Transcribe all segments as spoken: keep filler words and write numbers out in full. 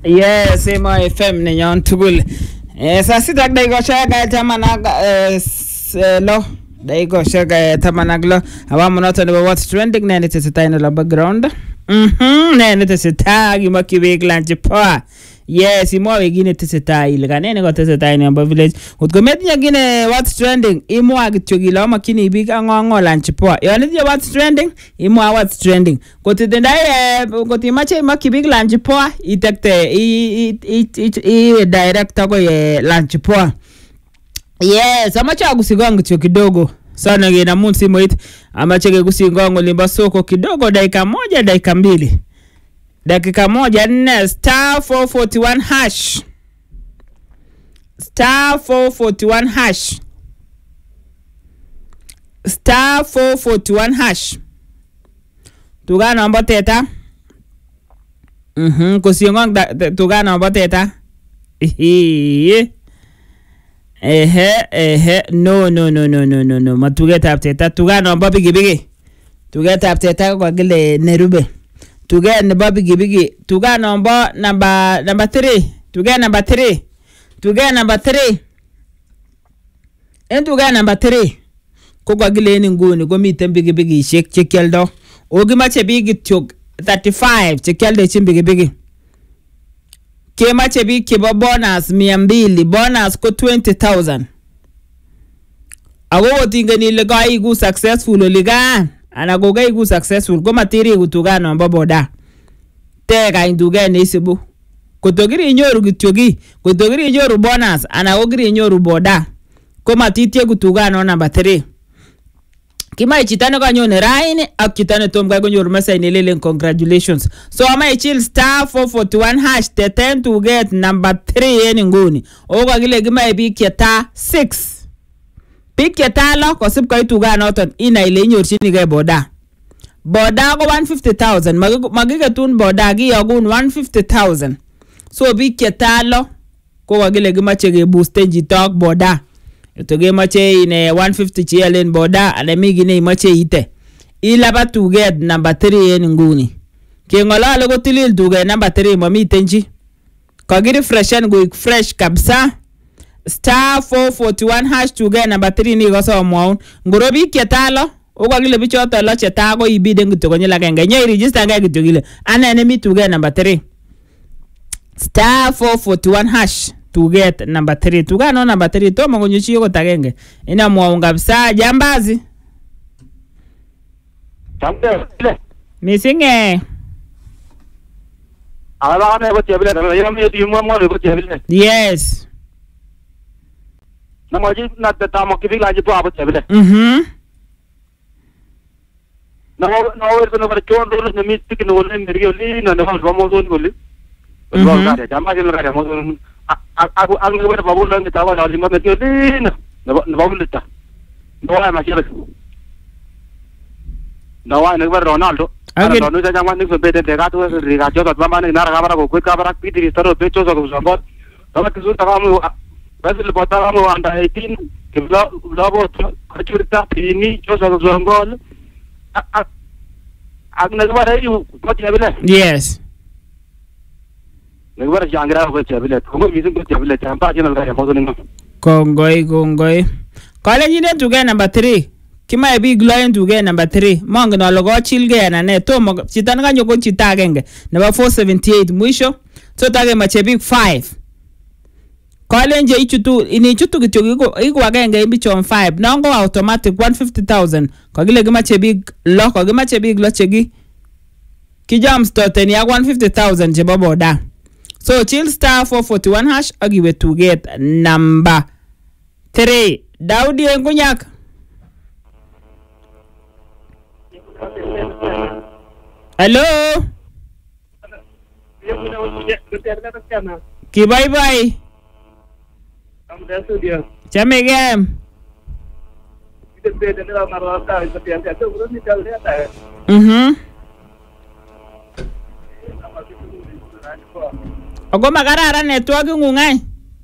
Yes, Emo F M nenyon tugul. Eh, saa sita dakika shaga tamanag eh lo. Dakika shaga tamanag lo. Awamu noto ni what's trending na nitesita ino la background. Mhm, na nitesita gima kiwek lanchi poa. Yes, imo wegine teseta ilga nene ko teseta ino amba village. Utkomet nya gine what's trending imo agityogi la makini ibig angongo lanchi poa. Yo nityo what's trending imo what's trending. Kotitendai koti mache imo kibig lanchi poa itekte i i i i director ko ye lanchi poa. Yes, amache agusigongo tyo kidogo. Sana gina munsi moit amache kusigongo limba soko kidogo dakika moja dakika mbili. Dakika moja nne star four forty-one hash star four forty-one hash star four forty-one hash tuga namba teta mhm kusiongong tuga namba teta ehe ehe ehe no no no no no no no matuge tap teta tuga namba bigi bigi tuga tap teta kwa gile nerube tuga namba bigi bigi tuga namba namba number three tuga number three tuga number three en tuga number three ko kwa gile ni nguni ko miten bigi bigi shek chekeldo ogi mache bigi tuk thirty-five chekeldo chim bigi bigi ke mache bigi kibo bonus mia mbili bonus ko twenty thousand ago tingeni le ga igu successful liga ana go ga igu successful ko matiri gutuga namba boda tega induga nisibu kotogiri nyoru gityogi kotogiri nyoru bonus ana ogiri nyoru boda ko matitie gutuga no number three kima ichitane kwa nyone raini ak chitane tom ga nyoru message ni lele congratulations so ama ichil star four forty-one hash te ten to get number three yeni nguni oga gile gima ibi kieta six pick yeta lo ko sip ko ituga noton ina ile nyorchini ga boda boda ko one hundred fifty thousand magige tun boda gi yogun one hundred fifty thousand so pick yeta lo ko wagile gima chege boost ji talk boda to ge mache ine one hundred fifty chielen boda ale migi ne mache ite ila ba to get number three en nguni ke ngola le ko tilil to get number three mami tenji ko gi refresh and go fresh kabisa star four forty-one hash to get number three ni go so mo ngoro bi ketalo o ko gile bi choto lo cheta go ibide ngito konyela kenge nye register ga gito gile ana enemy to get number three star four forty-one hash to get number three to get no number three to mo nyuchi yo tagenge ina mo ngabisa jambazi tambe misinge ala na ko tebile na yam yo mo mo ko tebile yes na mo ji na ta mo ki la ji po abo tebile mhm na na o ko no ba chon do na mi tik no le neriyo li na na mo mo don goli ba ga jama ji na ga mo don aku ang ngi ba bo lang ta wa na li ma me ki li na na ba bo lita no wa ma ki na wa na ba Ronaldo Ronaldo no jama ni so be de ga to ri ga jo ba ma ni na ga ba ko ko ka ba pi di taro be cho so ko so ba ta ki su ta mo bas le bota mo anda eighteen ke bla bla bo kachurta pini cho so so ngol ak na ba ri ko tebile yes ne ba jangra ko tebile ko mi sun ko tebile tampa jina ga mo so ngo kongoi kongoi kale nyine to get number three kima e big line to get number three mong no logo chilge na ne to mo chitana ga nyoko chita genge number four seventy-eight mwisho so tage mache big five kale nje ichutu ini chutu kityo iko iko agenge imbichon five nango automatic one hundred fifty thousand ko gile gima che big lo ko gima che big lo chegi kijams to ten ya one hundred fifty thousand je boboda so chill star four forty-one hash agiwe to get number three Daudi engunyak hello ki bye bye chame game mhm ogo magarara network ngungai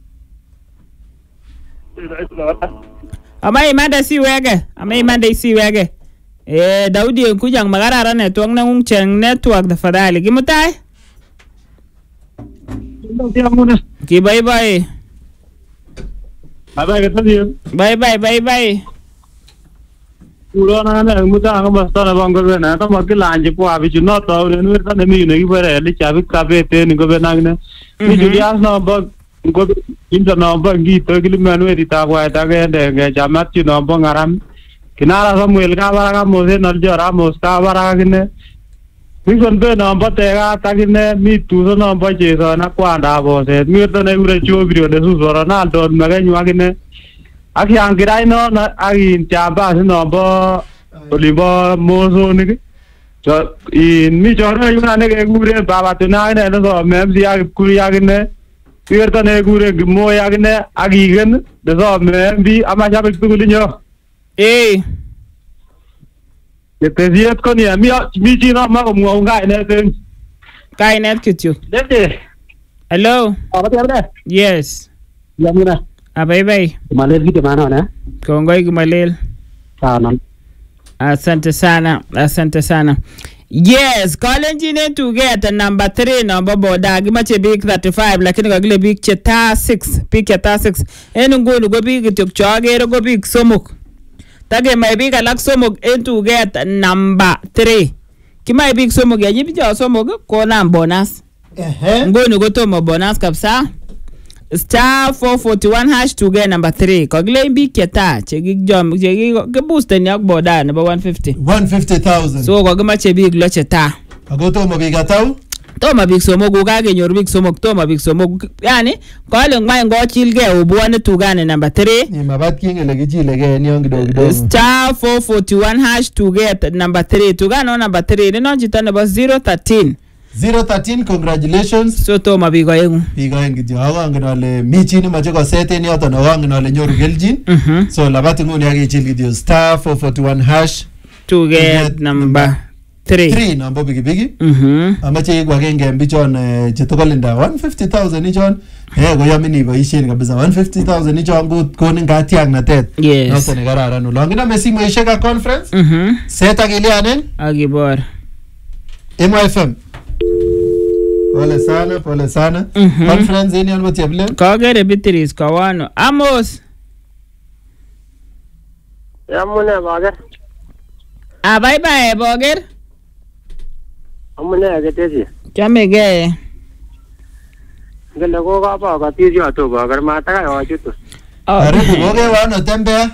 ama imanda si wege ama imanda si wege eh Daudi kujang magarara network na ngcheng network da fadali gimutai Ki bye bye. Bye bye ketadi. Bye bye bye bye. Ulo na na muta ang basta na bangol na ta magilanje po abi chuno to ne nu ta ne mi ne gi bare li chabi ka be te ni go be nang ne. Mi julias na ba go inda na ba gi to gi manu ri ta wa ta ge de ge jamat chi no ba ngaram. Kinara Samuel ka bara ka mo se nal jara mo sta bara gi ne. Mi son be na ba te ga ta gi ne mi tu so na ba che so na kwa da bo se mi to ne ure chu video de su so na do ma ge nyu gi ne. Aki ang kirai no na aki chamba si no bo olibo mozo ni so in mi chora yuna ne ke gure baba tu na ne no so mem si aki kuri aki ne pierta ne gure mo aki ne aki gen de so mem bi ama ja bek tu linyo Eh. Ke te ziet ko ni mi mi chi no ma ko mo ngai ne te Kai net kityu. de Hello. aba te aba Yes. ya mina Ah bye bye. malel gite mana na Kongoi Gumalil. sana Asante sana. Asante sana. Yes, calling jine to get number three number boda gimache big thirty-five lakini kwa gile big cheta six big cheta six enu ngunu go big tuk chagero go big somok tage mai big alak somok en to get number three kima big somok ya nyibi jo somok ko na bonus ehe ngunu go tomo bonus kapsa star four forty-one hash to get number three kwa gile big cheta chegi jom chegi ke booster nyak boda number one fifty one hundred fifty thousand so kwa gimache big lo cheta agoto mo bigatau toma big somok ukakenyor big somok toma big somok yani kole ngmai ngochilge ubone tugane number three ni mabat kingele kichilege ni ongido kidogo star four forty-one hash to get number three tugano number three ni chito nebo zero thirteen zero thirteen congratulations so toma big oyengu bigo engityo awangen ale mi chi nemoche koseten yoton awangen ale nyoru keljin mhm so labati nguni akichil kityo star four forty-one hash to get number three three nambo bigibigi mhm amache igwa genge mbichon eh, chetokolinda one hundred fifty thousand ichon eh koyamin iboisien kabisa one hundred fifty thousand ichon gut konin katiaknatet Yes. noton ne kararan ulongina mesimoishek a conference mhm set akilianen agibor M Y F M pole sana pole sana Mhm. conference ini albo tiable kagere bitiris kawano amos amune bager ah bye bye boger amune ketesi chamege ngele ko ka ba ka ti jo to bager ma ta ka wa chutu karibu boge wano tembea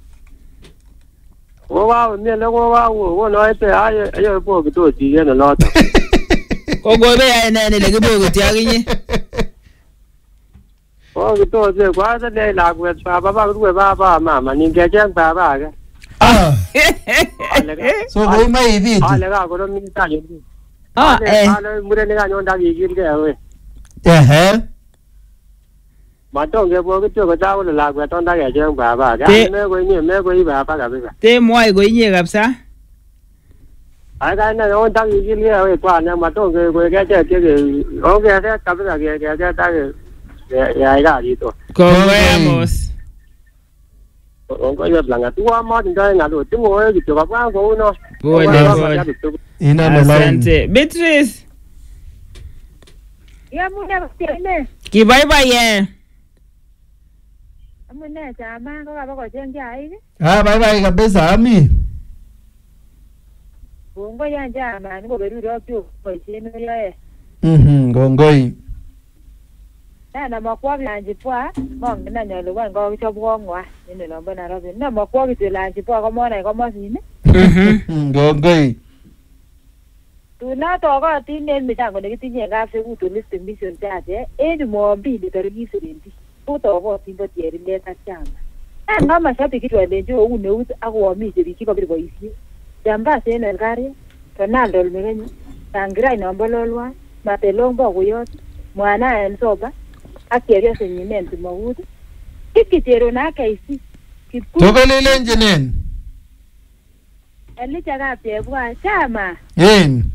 ko wa ne le ko wa wo no ete ayo ayo po ki to ti ne lo to kogobe ya nene le gibogo tiaginye ko ki to se kwa sa ne la ku ba ba ba ku ba ba ma ma ni ke chen ba ba ga ah so koi mai hivi tu ale ga ko mi ta ni ah eh ale mure ne ga nyon da gi gi ke we ehe ma to ke bo ki to ko ta ko la ku ton da ke chen ba ba ga Te- me ko ni me ko i ba ba ga ba te moi go inye kapsa ai ga na on da gi gi le we kwa na ma to ke ko ke che ke o ke se ka ba ke ke ke ta ke ya ga di to kongamos on ko ye blanga tu wa ma tin da na lo tu mo e to ka kwa ko no Good, good. ina na line asante Beatrice Ya muna bastine. ki bye bye ye Amune chama ko kaba ko chengi ai. ah bye bye kabisa ami Bongo ya jama ni ko beru ro tu ko cheno ya e. mhm gongoi Na na makwa lanji pwa mong na nyalo wan ko cho bwo ngwa ni no bana ro na makwa ki lanji pwa ko mo na ko mo sine. mhm gongoi Tu na to ko tin ne mi tango ne tin ye ga se u tu list mission ta je e ni mo bi ni tar gi sirendi. U to ko tin bo tieri le ta chama. Na na ma sa pikitwa le jo u ne u akwa mi se bi ki ko bi bo isi. Jamba se na gari Ronaldo lmenye tangira inombololwa matelong bo kuyot mwana en soba akyerio senyiment mawut kikitero na kaisi kipu tokolilenjinen elicha kaptebwa chama en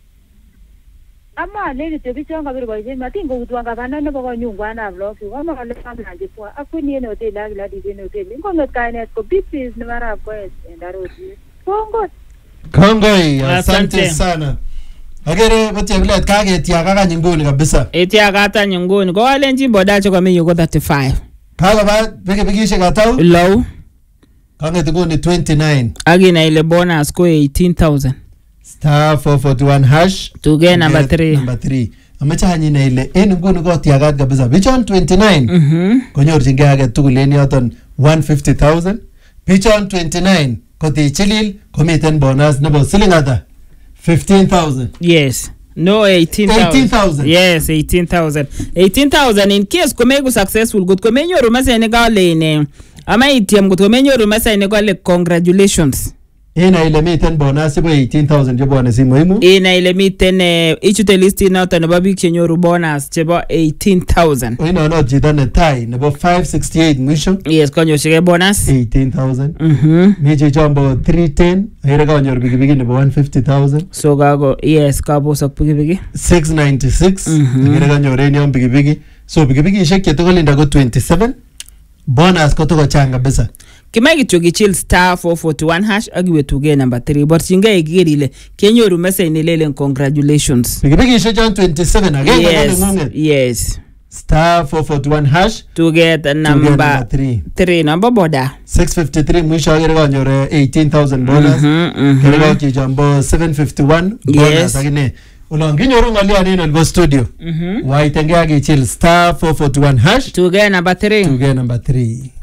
ama le kityo bichon kabir boisien matin ko utwan kabana nebo konyungwana vlog ama kale kamlanje kwa akuni en hotel akila digen hotel ngongot kainet ko big piece ne marab ko en daroti kongot gongoi asante Asante. sana Agere bote bilet kage tiaga kany nguni kabisa. Etiaga nguni ko alenjin boda cho kami yuko thirty-five. Kaga ba pikipikishek atau? Low. Kanget nguni twenty-nine. Agina ile bonus ko eighteen thousand. Star four forty-one hash. Tuge number three. Number three. Amacha hanyina ile en nguni ko tiaga kabisa. Bichon twenty-nine. Mhm. Konyorjinge age tugul en yoton one hundred fifty thousand. Bichon twenty-nine ko ti chilil komiten bonus nebo siling ata fifteen thousand. Yes. No, eighteen thousand. eighteen thousand. Yes, eighteen thousand. eighteen thousand in case kumegu successful good kumenyoru message gale ne ama itiam good kumenyoru message gale congratulations. Ina ile miten bonus bo eighteen thousand je bwana si muhimu. Ina ile miten ichute list noto nebo bik chenyoru bonus chebo eighteen thousand. Ina no jita ne tai nebo five sixty-eight mwisho. Yes, konyoshige bonus eighteen thousand. Mhm. Meje jombo three ten, ayere kanyor bigibigi nebo one hundred fifty thousand. So gago yes kabosok bigibigi. six ninety-six. Ayere kanyor en yon bigibigi. So bigibigi ishek chetokolinda go twenty-seven. Bonus ko toko changa kabisa. Kima kityo gichil star four forty-one hash agiwe tuge number three. Borchinga igirile kenyoru message nelele congratulations. Bigibigi ishek jon twenty-seven again. Yes. Yes. Star four forty-one hash to get a number three. Three number boda. six fifty-three mwisho agere kanyor eighteen thousand bonus. Kere kwa kijambo seven fifty-one bonus agine. Ulong kinyoru ngalia nino go studio. Mhm. Waitenge agichil star four forty-one hash to get number three. To get number three.